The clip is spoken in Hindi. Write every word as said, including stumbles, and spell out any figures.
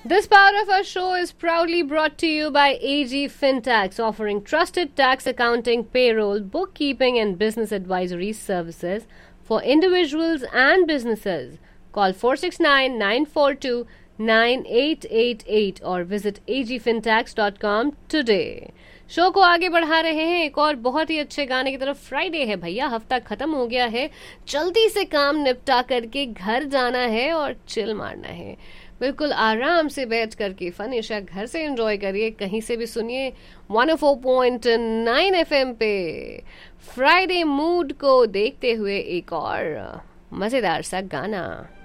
This part of our show is proudly brought to you by A G Fintax, offering trusted tax accounting, payroll, bookkeeping, and business advisory services for individuals and businesses. Call four six nine, nine four two, nine eight eight eight or visit a g fintax dot com today. Show को आगे बढ़ा रहे हैं एक और बहुत ही अच्छे गाने की तरफ। फ्राइडे है भैया, हफ्ता खत्म हो गया है, जल्दी से काम निपटा करके घर जाना है और चिल मारना है। बिल्कुल आराम से बैठ करके फनिशा घर से एंजॉय करिए, कहीं से भी सुनिए one O four point nine FM पे। फ्राइडे मूड को देखते हुए एक और मजेदार सा गाना।